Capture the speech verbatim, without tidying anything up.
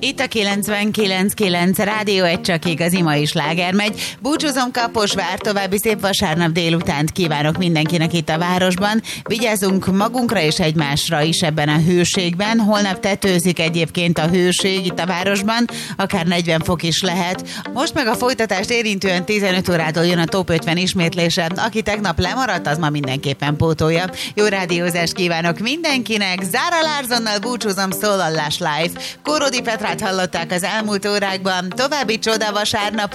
Itt a kilencvenkilenc kilenc Rádió egy csak igazi mai sláger megy. Búcsúzom Kaposvár, további szép vasárnap délutánt kívánok mindenkinek itt a városban. Vigyázzunk magunkra és egymásra is ebben a hőségben. Holnap tetőzik egyébként a hőség itt a városban, akár negyven fok is lehet. Most meg a folytatást érintően tizenöt órától jön a Top ötven ismétlése. Aki tegnap lemaradt, az ma mindenképpen pótolja. Jó rádiózást kívánok mindenkinek. Zara Larsonnal búcsúzom, Szólallás Live. Kórodi Petrát hallották az elmúlt órákban. További csoda vasárnapot.